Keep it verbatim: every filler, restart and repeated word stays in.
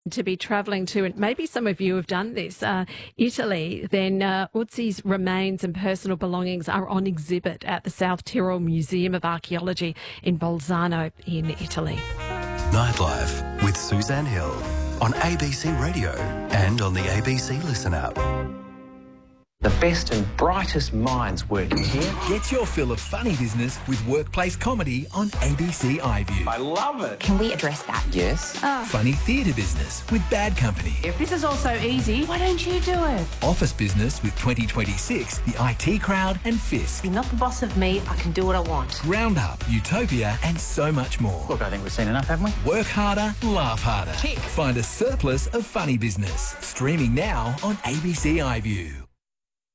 to be travelling to, and maybe some of you have done this, uh, Italy, then uh, Uzi's remains and personal belongings are on exhibit at the South Tyrol Museum of Archaeology in Bolzano in Italy. Nightlife with Suzanne Hill on A B C Radio and on the A B C Listen app. The best and brightest minds working here. Get your fill of funny business with workplace comedy on A B C iView. I love it. Can we address that? Yes. Oh. Funny theatre business with Bad Company. If this is all so easy, why don't you do it? Office business with twenty twenty-six, the I T Crowd and Fisk. You're not the boss of me. I can do what I want. Roundup, Utopia and so much more. Look, I think we've seen enough, haven't we? Work harder, laugh harder. Tick. Find a surplus of funny business. Streaming now on A B C iView.